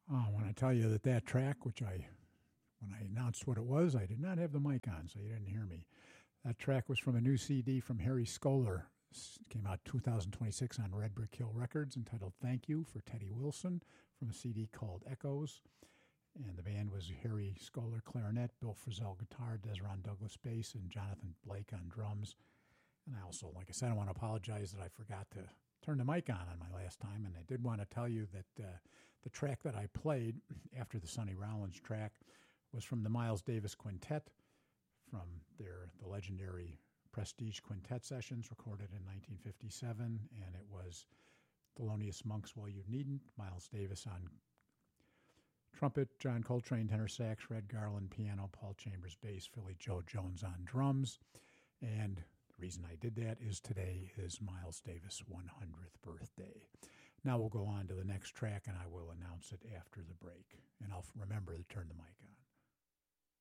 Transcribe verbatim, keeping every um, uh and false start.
Oh, I want to tell you that that track, which I, when I announced what it was, I did not have the mic on, so you didn't hear me. That track was from a new C D from Harry Skolar. It came out two thousand twenty-six on Red Brick Hill Records, entitled Thank You for Teddy Wilson, from a C D called Echoes. And the band was Harry Skolar clarinet, Bill Frisell guitar, Desron Douglas bass, and Jonathan Blake on drums. And I also, like I said, I want to apologize that I forgot to turn the mic on on my last time, and I did want to tell you that uh, the track that I played after the Sonny Rollins track was from the Miles Davis Quintet, from their the legendary Prestige Quintet sessions recorded in nineteen fifty-seven, and it was Thelonious Monk's Well You Needn't, Miles Davis on trumpet, John Coltrane tenor sax, Red Garland piano, Paul Chambers bass, Philly Joe Jones on drums. And the reason I did that is today is Miles Davis' one hundredth birthday. Now we'll go on to the next track, and I will announce it after the break. And I'll remember to turn the mic